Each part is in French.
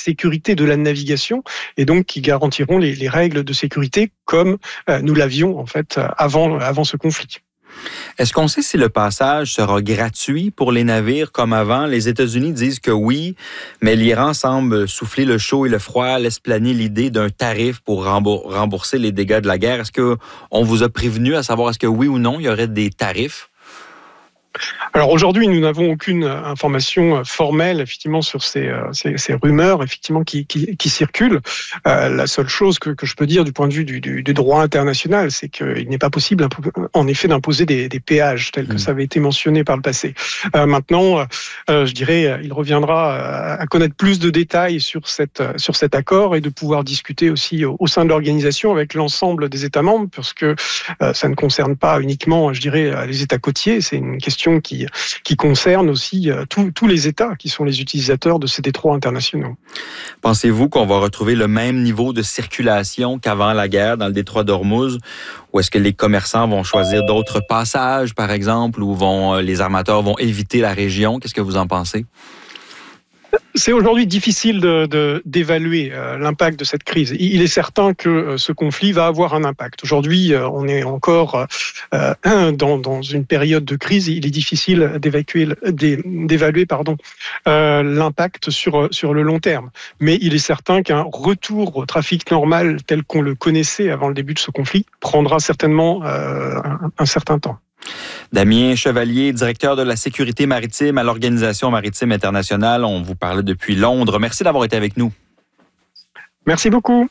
sécurité de la navigation et donc qui garantiront les règles de sécurité comme nous l'avions en fait avant ce conflit. Est-ce qu'on sait si le passage sera gratuit pour les navires comme avant? Les États-Unis disent que oui, mais l'Iran semble souffler le chaud et le froid, laisse planer l'idée d'un tarif pour rembourser les dégâts de la guerre. Est-ce qu'on vous a prévenu à savoir est-ce que oui ou non, il y aurait des tarifs? Alors aujourd'hui, nous n'avons aucune information formelle effectivement sur ces rumeurs effectivement qui circulent. La seule chose que je peux dire du point de vue du droit international, c'est qu'il n'est pas possible en effet d'imposer des péages tels que ça avait été mentionné par le passé. Maintenant, je dirais, il reviendra à connaître plus de détails sur cet accord et de pouvoir discuter aussi au sein de l'organisation avec l'ensemble des États membres, parce que ça ne concerne pas uniquement, je dirais, les États côtiers. C'est une question qui concerne aussi tous les États qui sont les utilisateurs de ces détroits internationaux. Pensez-vous qu'on va retrouver le même niveau de circulation qu'avant la guerre dans le détroit d'Ormuz, ou est-ce que les commerçants vont choisir d'autres passages, par exemple, ou les armateurs vont éviter la région? Qu'est-ce que vous en pensez? C'est aujourd'hui difficile d'évaluer l'impact de cette crise. Il est certain que ce conflit va avoir un impact. Aujourd'hui, on est encore dans une période de crise. Il est difficile d'évaluer l'impact sur le long terme. Mais il est certain qu'un retour au trafic normal tel qu'on le connaissait avant le début de ce conflit prendra certainement un certain temps. Damien Chevalier, directeur de la sécurité maritime à l'Organisation maritime internationale. On vous parlait depuis Londres. Merci d'avoir été avec nous. Merci beaucoup.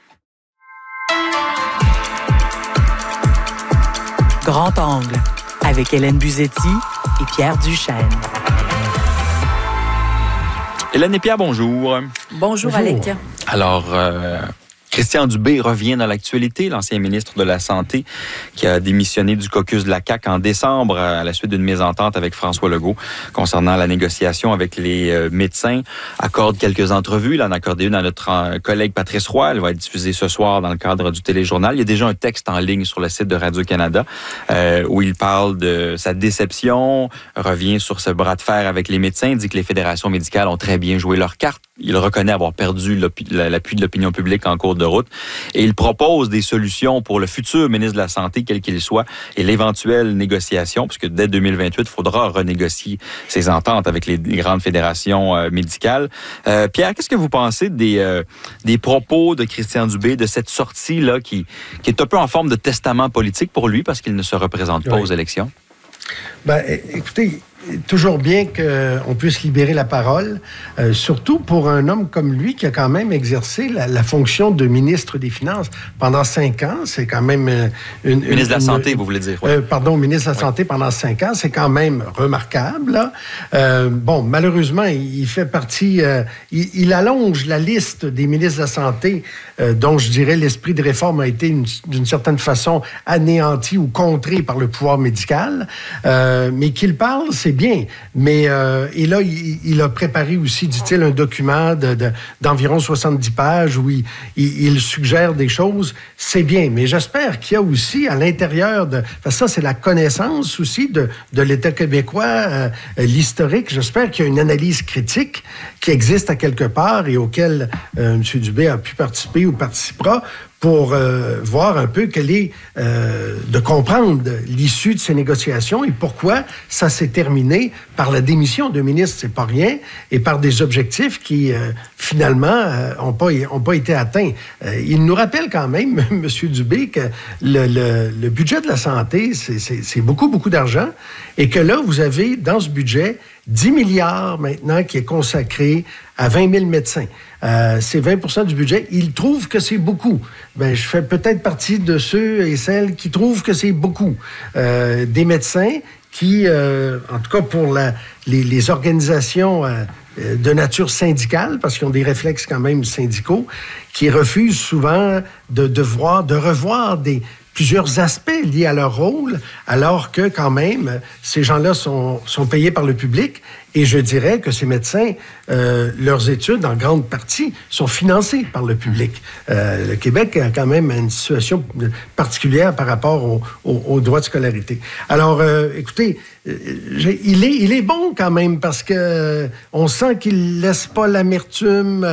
Grand Angle, avec Hélène Buzetti et Pierre Duchesne. Hélène et Pierre, bonjour. Bonjour. Alec. Alors, Christian Dubé revient dans l'actualité, l'ancien ministre de la Santé qui a démissionné du caucus de la CAQ en décembre à la suite d'une mésentente avec François Legault concernant la négociation avec les médecins. Accorde quelques entrevues. Il en a accordé une à notre collègue Patrice Roy. Elle va être diffusée ce soir dans le cadre du téléjournal. Il y a déjà un texte en ligne sur le site de Radio-Canada où il parle de sa déception, revient sur ce bras de fer avec les médecins, dit que les fédérations médicales ont très bien joué leur carte. Il reconnaît avoir perdu l'appui de l'opinion publique en cours de route et il propose des solutions pour le futur ministre de la Santé, quel qu'il soit, et l'éventuelle négociation, puisque dès 2028, il faudra renégocier ces ententes avec les grandes fédérations médicales. Pierre, qu'est-ce que vous pensez des propos de Christian Dubé, de cette sortie-là qui est un peu en forme de testament politique pour lui parce qu'il ne se représente pas aux élections? Écoutez, toujours bien qu'on puisse libérer la parole, surtout pour un homme comme lui qui a quand même exercé la fonction de ministre des Finances pendant 5 ans. C'est quand même... ministre de la Santé, vous voulez dire. Ouais. Ministre de la Santé pendant 5 ans, c'est quand même remarquable. Là. Malheureusement, il fait partie... il allonge la liste des ministres de la Santé dont, je dirais, l'esprit de réforme a été d'une certaine façon anéanti ou contré par le pouvoir médical. Mais qu'il parle, c'est bien. Mais et là, il a préparé aussi, dit-il, un document d'environ 70 pages où il suggère des choses. C'est bien. Mais j'espère qu'il y a aussi à l'intérieur ça, c'est la connaissance aussi de l'État québécois, l'historique. J'espère qu'il y a une analyse critique qui existe à quelque part et auquel M. Dubé a pu participer ou participera pour voir un peu de comprendre l'issue de ces négociations et pourquoi ça s'est terminé par la démission d'un ministre, c'est pas rien, et par des objectifs qui, finalement, ont pas été atteints. Il nous rappelle quand même, M. Dubé, que le budget de la santé, c'est beaucoup, beaucoup d'argent, et que là, vous avez, dans ce budget, 10 milliards maintenant qui est consacré à 20 000 médecins. C'est 20% du budget. Il trouve que c'est beaucoup. Je fais peut-être partie de ceux et celles qui trouvent que c'est beaucoup. Des médecins qui, en tout cas pour les organisations de nature syndicale, parce qu'ils ont des réflexes quand même syndicaux, qui refusent souvent de revoir plusieurs aspects liés à leur rôle, alors que, quand même, ces gens-là sont payés par le public. Et je dirais que ces médecins, leurs études, en grande partie, sont financées par le public. Le Québec a quand même une situation particulière par rapport au droit de scolarité. Alors, écoutez, il est bon quand même parce que on sent qu'il laisse pas l'amertume,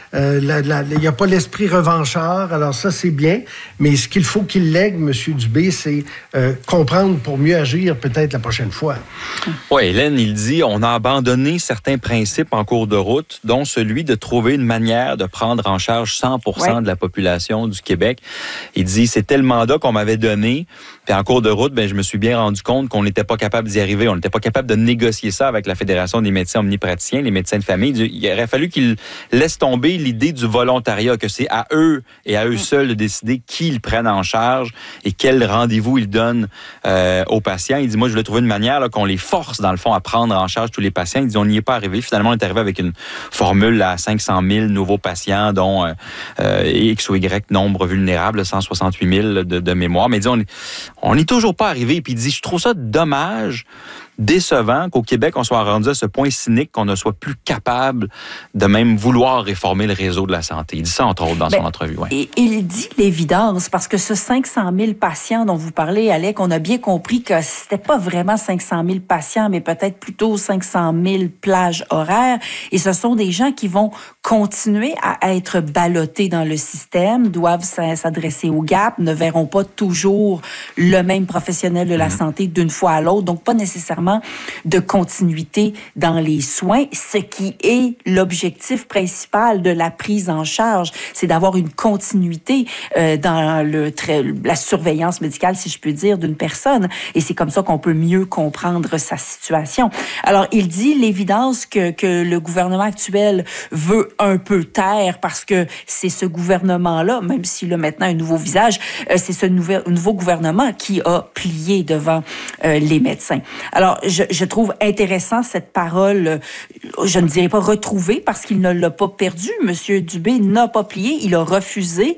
il n'y a pas l'esprit revanchard, alors ça c'est bien, mais ce qu'il faut qu'il lègue, M. Dubé, c'est comprendre pour mieux agir peut-être la prochaine fois. Oui, Hélène, il dit, on a abandonné certains principes en cours de route, dont celui de trouver une manière de prendre en charge 100% de la population du Québec. Il dit, c'était le mandat qu'on m'avait donné, puis en cours de route, je me suis bien rendu compte qu'on n'était pas capable d'y arriver. On n'était pas capable de négocier ça avec la Fédération des médecins omnipraticiens, les médecins de famille. Il aurait fallu qu'ils laissent tomber l'idée du volontariat, que c'est à eux et à eux seuls de décider qui ils prennent en charge et quel rendez-vous ils donnent aux patients. Il dit, moi, je voulais trouver une manière là, qu'on les force, dans le fond, à prendre en charge tous les patients. Il dit, on n'y est pas arrivé. Finalement, on est arrivé avec une formule à 500 000 nouveaux patients, dont X ou Y nombre vulnérable, 168 000 de mémoire. Mais il dit, on n'est toujours pas arrivé. Puis il dit, je trouve ça dommage, décevant qu'au Québec, on soit rendu à ce point cynique qu'on ne soit plus capable de même vouloir réformer le réseau de la santé. Il dit ça, entre autres, dans son entrevue. Ouais. Et il dit l'évidence, parce que ce 500 000 patients dont vous parlez, Alec, on a bien compris que c'était pas vraiment 500 000 patients, mais peut-être plutôt 500 000 plages horaires. Et ce sont des gens qui vont continuer à être ballottés dans le système, doivent s'adresser au GAP, ne verront pas toujours le même professionnel de la santé d'une fois à l'autre, donc pas nécessairement de continuité dans les soins, ce qui est l'objectif principal de la prise en charge, c'est d'avoir une continuité dans la surveillance médicale, si je peux dire, d'une personne, et c'est comme ça qu'on peut mieux comprendre sa situation. Alors, il dit l'évidence que le gouvernement actuel veut un peu taire, parce que c'est ce gouvernement-là, même s'il a maintenant un nouveau visage, c'est ce nouveau gouvernement qui a plié devant les médecins. Alors, je trouve intéressant cette parole, je ne dirais pas retrouvée, parce qu'il ne l'a pas perdue. Monsieur Dubé n'a pas plié, il a refusé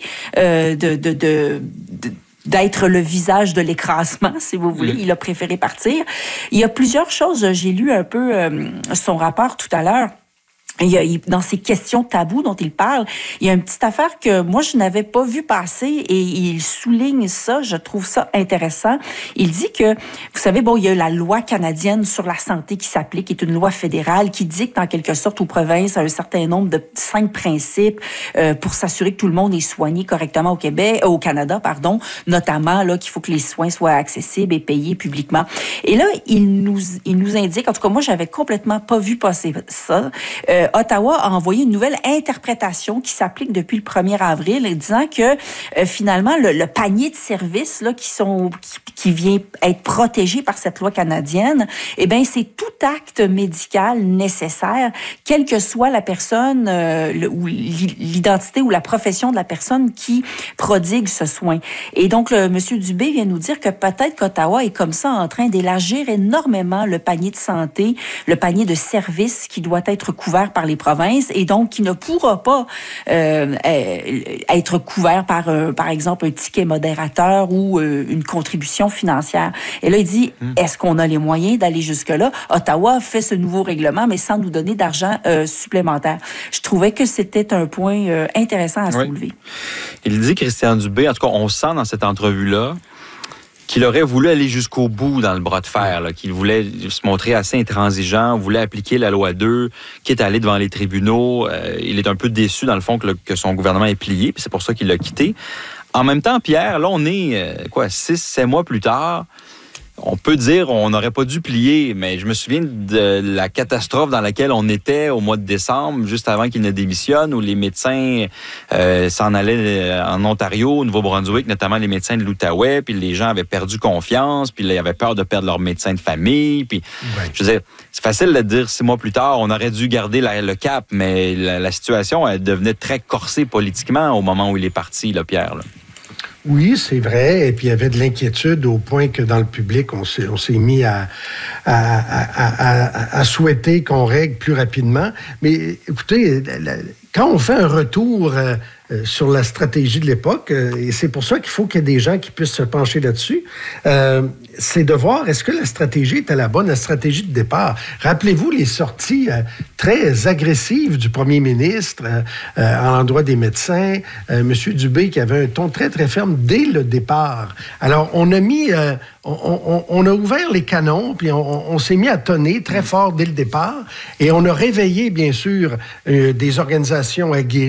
d'être le visage de l'écrasement, si vous voulez. Il a préféré partir. Il y a plusieurs choses. J'ai lu un peu son rapport tout à l'heure. Dans ces questions tabous dont il parle, il y a une petite affaire que moi, je n'avais pas vu passer et il souligne ça. Je trouve ça intéressant. Il dit que, vous savez, il y a la loi canadienne sur la santé qui s'applique, qui est une loi fédérale qui dicte en quelque sorte aux provinces un certain nombre de 5 principes pour s'assurer que tout le monde est soigné correctement au Canada, notamment là qu'il faut que les soins soient accessibles et payés publiquement. Et là, il nous indique, en tout cas, moi, j'avais complètement pas vu passer ça. Ottawa a envoyé une nouvelle interprétation qui s'applique depuis le 1er avril, disant que finalement, le panier de services là, qui vient être protégé par cette loi canadienne, c'est tout acte médical nécessaire, quelle que soit la personne, ou l'identité ou la profession de la personne qui prodigue ce soin. Et donc, M. Dubé vient nous dire que peut-être qu'Ottawa est comme ça en train d'élargir énormément le panier de santé, le panier de services qui doit être couvert par les provinces et donc qui ne pourra pas être couvert par exemple, un ticket modérateur ou une contribution financière. Et là, il dit, est-ce qu'on a les moyens d'aller jusque-là? Ottawa fait ce nouveau règlement, mais sans nous donner d'argent supplémentaire. Je trouvais que c'était un point intéressant à soulever. Il dit, Christian Dubé, en tout cas, on sent dans cette entrevue-là, qu'il aurait voulu aller jusqu'au bout dans le bras de fer, là, qu'il voulait se montrer assez intransigeant, voulait appliquer la loi 2, quitte à aller devant les tribunaux. Il est un peu déçu, dans le fond, que son gouvernement ait plié, puis c'est pour ça qu'il l'a quitté. En même temps, Pierre, là, on est, 6-7 mois plus tard. On peut dire on n'aurait pas dû plier, mais je me souviens de la catastrophe dans laquelle on était au mois de décembre, juste avant qu'il ne démissionne, où les médecins s'en allaient en Ontario, au Nouveau-Brunswick, notamment les médecins de l'Outaouais, puis les gens avaient perdu confiance, puis là, ils avaient peur de perdre leur médecin de famille. Puis, je veux dire, c'est facile de dire 6 mois plus tard, on aurait dû garder le cap, mais la situation, elle devenait très corsée politiquement au moment où il est parti, là, Pierre. Là. Oui, c'est vrai. Et puis, il y avait de l'inquiétude au point que dans le public, on s'est mis à souhaiter qu'on règle plus rapidement. Mais écoutez, quand on fait un retour sur la stratégie de l'époque, et c'est pour ça qu'il faut qu'il y ait des gens qui puissent se pencher là-dessus. C'est de voir, est-ce que la stratégie était la bonne, la stratégie de départ? Rappelez-vous les sorties très agressives du premier ministre à l'endroit des médecins, M. Dubé qui avait un ton très, très ferme dès le départ. Alors, on a mis... on a ouvert les canons, puis on s'est mis à tonner très fort dès le départ, et on a réveillé, bien sûr, des organisations aguerries